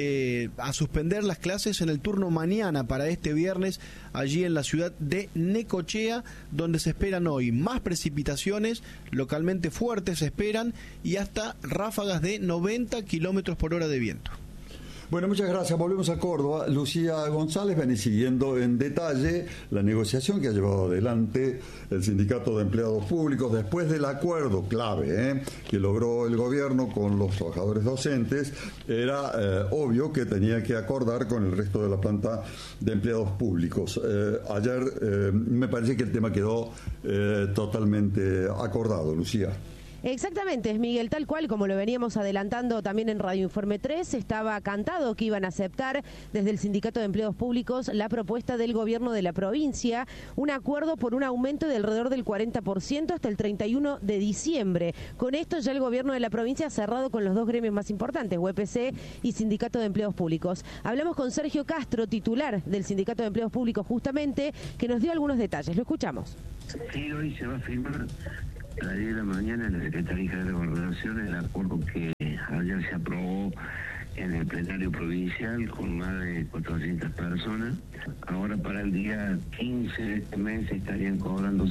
a suspender las clases en el turno mañana para este viernes allí en la ciudad de Necochea, donde se esperan hoy más precipitaciones, localmente fuertes se esperan, y hasta ráfagas de 90 kilómetros por hora de viento. Bueno, muchas gracias. Volvemos a Córdoba. Lucía González viene siguiendo en detalle la negociación que ha llevado adelante el Sindicato de Empleados Públicos después del acuerdo clave que logró el gobierno con los trabajadores docentes. Era obvio que tenía que acordar con el resto de la planta de empleados públicos. Ayer me parece que el tema quedó totalmente acordado, Lucía. Exactamente, Miguel, tal cual como lo veníamos adelantando también en Radio Informe 3, estaba cantado que iban a aceptar desde el Sindicato de Empleados Públicos la propuesta del gobierno de la provincia, un acuerdo por un aumento de alrededor del 40% hasta el 31 de diciembre. Con esto ya el gobierno de la provincia ha cerrado con los dos gremios más importantes, UPC y Sindicato de Empleados Públicos. Hablamos con Sergio Castro, titular del Sindicato de Empleados Públicos justamente, que nos dio algunos detalles. Lo escuchamos. Sí, hoy se va a firmar a las 10 de la mañana en la Secretaría de Gobernación el acuerdo que ayer se aprobó en el plenario provincial con más de 400 personas. Ahora para el día 15 de este mes estarían cobrando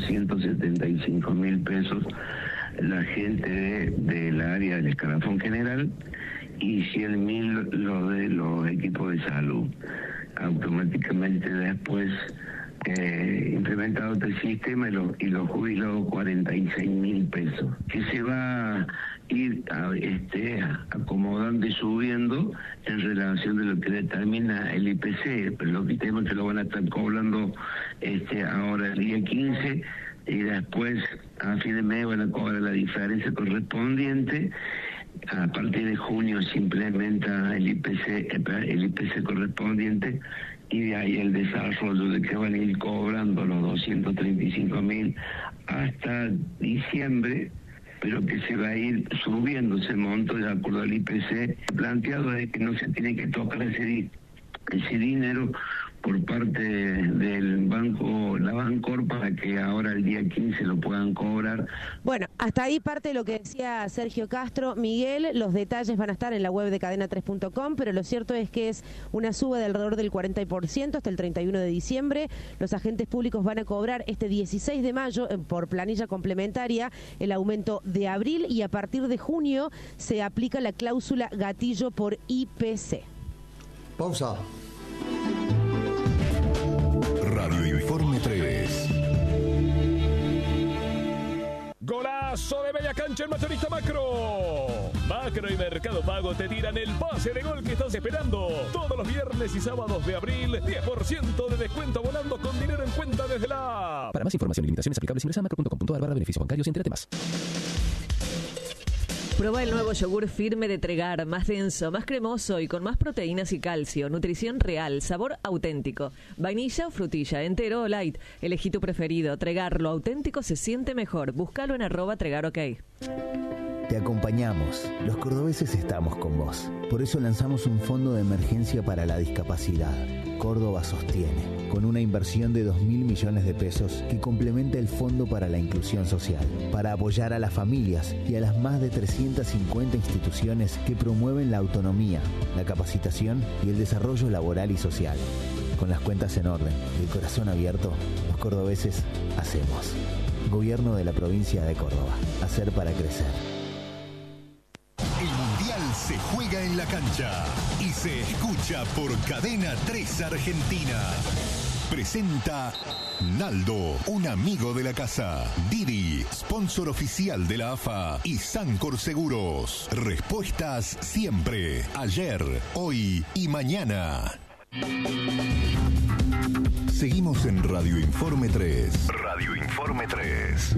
175.000 pesos la gente del área del escalafón general y 100.000 los de los equipos de salud. Automáticamente después implementado este sistema y los jubilados 46.000 pesos, que se va a ir acomodando y subiendo en relación de lo que determina el IPC, pero lo que tenemos que lo van a estar cobrando ahora el día 15 y después a fin de mes van a cobrar la diferencia correspondiente. A partir de junio se implementa el IPC correspondiente y de ahí el desarrollo de que van a ir cobrando los 235.000 hasta diciembre, pero que se va a ir subiendo ese monto de acuerdo al IPC. Planteado es que no se tiene que tocar ese dinero por parte del banco, la Bancor, para que ahora el día 15 lo puedan cobrar. Bueno, hasta ahí parte de lo que decía Sergio Castro. Miguel, los detalles van a estar en la web de cadena3.com, pero lo cierto es que es una suba de alrededor del 40% hasta el 31 de diciembre. Los agentes públicos van a cobrar este 16 de mayo por planilla complementaria el aumento de abril y a partir de junio se aplica la cláusula gatillo por IPC. Pausa. Radio Informe 3. Golazo de media cancha en Mayorista Macro. Macro y Mercado Pago te tiran el pase de gol que estás esperando. Todos los viernes y sábados de abril, 10% de descuento volando con dinero en cuenta desde la app. Para más información y limitaciones aplicables ingresa a macro.com.ar/beneficios bancarios y entre más. Prueba el nuevo yogur Firme de Tregar, más denso, más cremoso y con más proteínas y calcio. Nutrición real, sabor auténtico. Vainilla o frutilla, entero o light. Elegí tu preferido. Tregar, lo auténtico se siente mejor. Búscalo en @tregarok. Te acompañamos. Los cordobeses estamos con vos. Por eso lanzamos un fondo de emergencia para la discapacidad. Córdoba sostiene, con una inversión de 2.000 millones de pesos que complementa el Fondo para la Inclusión Social, para apoyar a las familias y a las más de 350 instituciones que promueven la autonomía, la capacitación y el desarrollo laboral y social. Con las cuentas en orden y el corazón abierto, los cordobeses hacemos. Gobierno de la provincia de Córdoba. Hacer para crecer. El Mundial se juega en la cancha y se escucha por Cadena 3 Argentina. Presenta Naldo, un amigo de la casa. Didi, sponsor oficial de la AFA y Sancor Seguros. Respuestas siempre, ayer, hoy y mañana. Seguimos en Radio Informe 3. Radio Informe 3.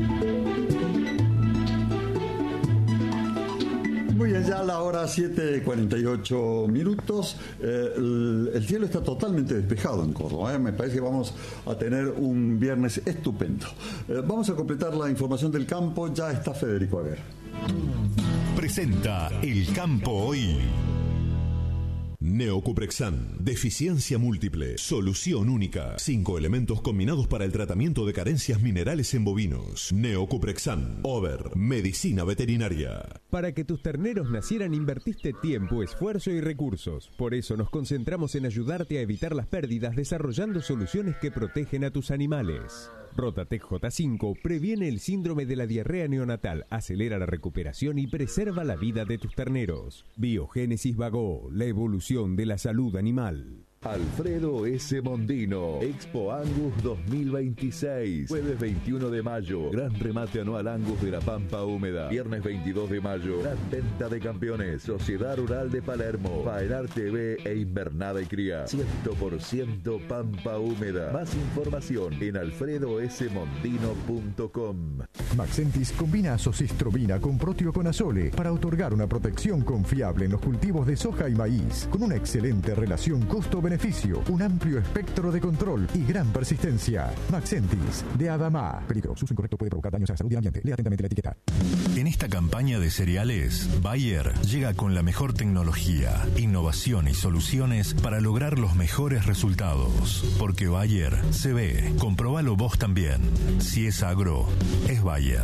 Muy bien, ya a la hora 7:48 minutos. El cielo está totalmente despejado en Córdoba. Me parece que vamos a tener un viernes estupendo. Vamos a completar la información del campo. Ya está Federico Aguer. Presenta El Campo Hoy. Neocuprexan, deficiencia múltiple, solución única. 5 elementos combinados para el tratamiento de carencias minerales en bovinos. Neocuprexan, Over, medicina veterinaria. Para que tus terneros nacieran invertiste tiempo, esfuerzo y recursos. Por eso nos concentramos en ayudarte a evitar las pérdidas desarrollando soluciones que protegen a tus animales. Rotatec J5 previene el síndrome de la diarrea neonatal, acelera la recuperación y preserva la vida de tus terneros. Biogénesis Vago, la evolución de la salud animal. Alfredo S. Mondino, Expo Angus 2026, jueves 21 de mayo, gran remate anual Angus de la Pampa Húmeda, viernes 22 de mayo, gran venta de campeones, Sociedad Rural de Palermo, Faenar TV e Invernada y Cría, 100% Pampa Húmeda. Más información en alfredosmondino.com. Maxentis combina azocistrobina con proteoconazole para otorgar una protección confiable en los cultivos de soja y maíz, con una excelente relación costo-beneficio, un amplio espectro de control y gran persistencia. Maxentis, de Adama. Peligro, su uso incorrecto puede provocar daños a la salud y al ambiente. Lea atentamente la etiqueta. En esta campaña de cereales, Bayer llega con la mejor tecnología, innovación y soluciones para lograr los mejores resultados. Porque Bayer se ve. Comprobalo vos también. Si es agro, es Bayer.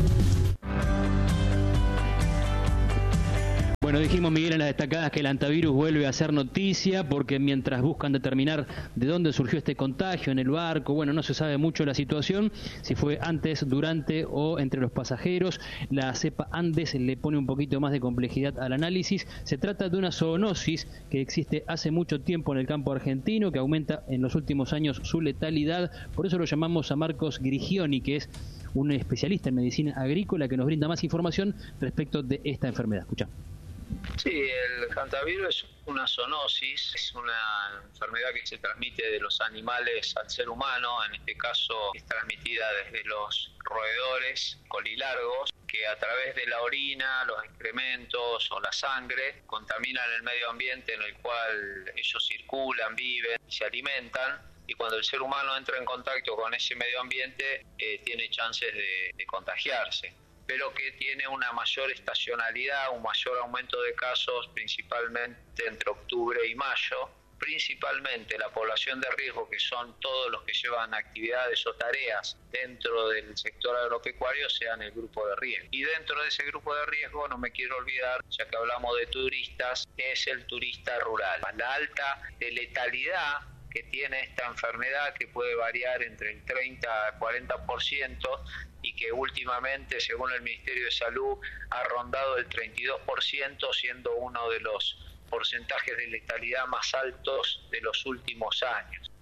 Bueno, dijimos, Miguel, en las destacadas que el antivirus vuelve a ser noticia porque mientras buscan determinar de dónde surgió este contagio en el barco, bueno, no se sabe mucho la situación, si fue antes, durante o entre los pasajeros. La cepa Andes le pone un poquito más de complejidad al análisis. Se trata de una zoonosis que existe hace mucho tiempo en el campo argentino, que aumenta en los últimos años su letalidad. Por eso lo llamamos a Marcos Grigioni, que es un especialista en medicina agrícola, que nos brinda más información respecto de esta enfermedad. Escucha. Sí, el hantavirus es una zoonosis, es una enfermedad que se transmite de los animales al ser humano. En este caso es transmitida desde los roedores colilargos, que a través de la orina, los excrementos o la sangre contaminan el medio ambiente en el cual ellos circulan, viven y se alimentan. Y cuando el ser humano entra en contacto con ese medio ambiente, tiene chances de contagiarse, pero que tiene una mayor estacionalidad, un mayor aumento de casos, principalmente entre octubre y mayo. Principalmente la población de riesgo, que son todos los que llevan actividades o tareas dentro del sector agropecuario, sean el grupo de riesgo. Y dentro de ese grupo de riesgo, no me quiero olvidar, ya que hablamos de turistas, es el turista rural. La alta letalidad que tiene esta enfermedad, que puede variar entre el 30 a 40%, y que últimamente, según el Ministerio de Salud, ha rondado el 32%, siendo uno de los porcentajes de letalidad más altos de los últimos años.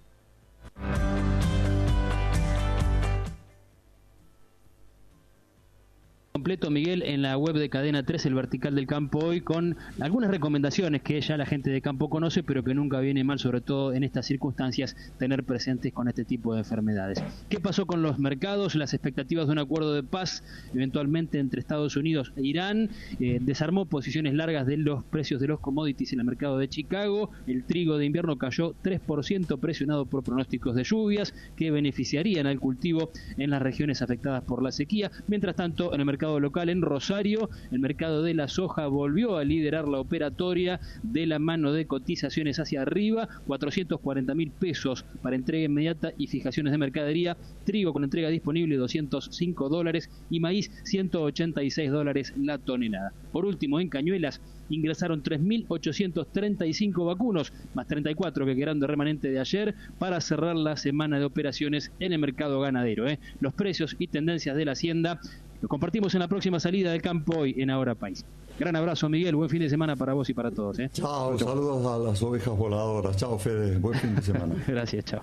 Completo, Miguel, en la web de Cadena 3, el vertical del campo hoy, con algunas recomendaciones que ya la gente de campo conoce, pero que nunca viene mal, sobre todo en estas circunstancias, tener presentes con este tipo de enfermedades. ¿Qué pasó con los mercados? Las expectativas de un acuerdo de paz, eventualmente entre Estados Unidos e Irán, desarmó posiciones largas de los precios de los commodities en el mercado de Chicago. El trigo de invierno cayó 3%, presionado por pronósticos de lluvias que beneficiarían al cultivo en las regiones afectadas por la sequía. Mientras tanto, en el mercado local en Rosario, el mercado de la soja volvió a liderar la operatoria de la mano de cotizaciones hacia arriba, 440.000 pesos para entrega inmediata y fijaciones de mercadería, trigo con entrega disponible $205 y maíz $186 la tonelada. Por último, en Cañuelas ingresaron 3.835 vacunos, más 34 que quedaron de remanente de ayer, para cerrar la semana de operaciones en el mercado ganadero. Los precios y tendencias de la hacienda lo compartimos en la próxima salida del campo hoy en Ahora País. Gran abrazo, Miguel, buen fin de semana para vos y para todos. Chao, saludos a las ovejas voladoras. Chao, Fede, buen fin de semana. Gracias, chao.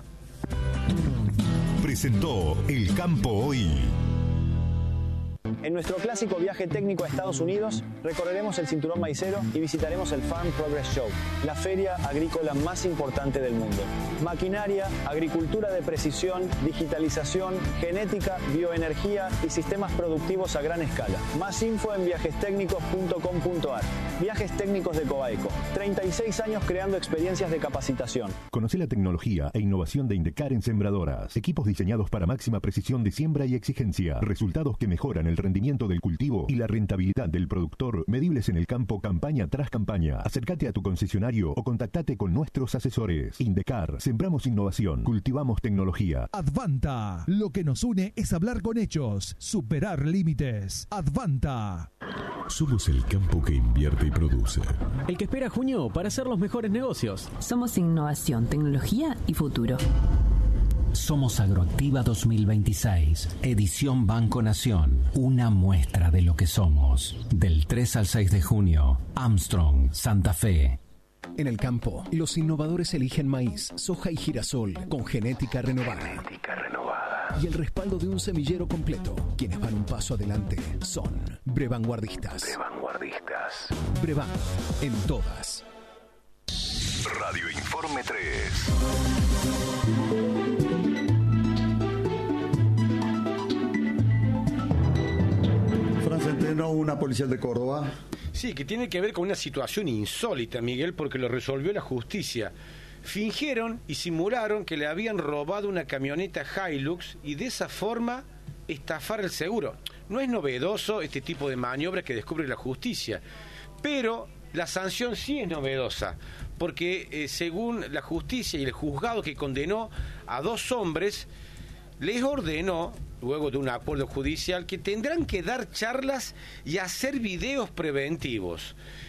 Presentó El Campo Hoy. En nuestro clásico viaje técnico a Estados Unidos, recorreremos el cinturón maicero y visitaremos el Farm Progress Show, la feria agrícola más importante del mundo. Maquinaria, agricultura de precisión, digitalización, genética, bioenergía y sistemas productivos a gran escala. Más info en viajestecnicos.com.ar. Viajes Técnicos de Coaico. 36 años creando experiencias de capacitación. Conoce la tecnología e innovación de Indecar en sembradoras. Equipos diseñados para máxima precisión de siembra y exigencia. Resultados que mejoran el rendimiento rendimiento del cultivo y la rentabilidad del productor medibles en el campo campaña tras campaña. Acércate a tu concesionario o contactate con nuestros asesores. Indecar, sembramos innovación, cultivamos tecnología. Advanta, lo que nos une es hablar con hechos, superar límites. Advanta. Somos el campo que invierte y produce. El que espera junio para hacer los mejores negocios. Somos innovación, tecnología y futuro. Somos Agroactiva 2026, edición Banco Nación, una muestra de lo que somos. Del 3 al 6 de junio, Armstrong, Santa Fe. En el campo, los innovadores eligen maíz, soja y girasol con genética renovada. Y el respaldo de un semillero completo. Quienes van un paso adelante son Brevanguardistas. Brevan, en todas. Radio Informe 3. Fran Centeno, una policial de Córdoba. Sí, que tiene que ver con una situación insólita, Miguel, porque lo resolvió la justicia. Fingieron y simularon que le habían robado una camioneta Hilux y de esa forma estafar el seguro. No es novedoso este tipo de maniobras que descubre la justicia, pero la sanción sí es novedosa, porque según la justicia y el juzgado que condenó a 2 hombres, les ordenó, luego de un acuerdo judicial, que tendrán que dar charlas y hacer videos preventivos.